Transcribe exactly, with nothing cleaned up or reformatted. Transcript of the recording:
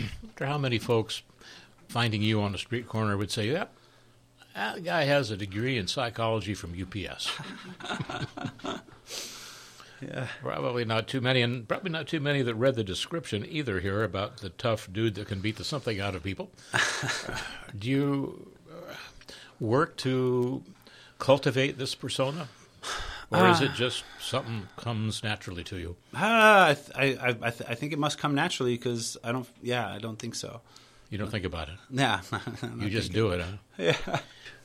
wonder how many folks finding you on the street corner would say, yep, that guy has a degree in psychology from U P S. Yeah. Probably not too many, and probably not too many that read the description either here about the tough dude that can beat the something out of people. Do you uh, work to cultivate this persona? Or is Uh, it just something comes naturally to you? Uh, I, th- I, I, th- I think it must come naturally because I don't. Yeah, I don't think so. You don't think about it. Yeah, You just do it, huh? Yeah.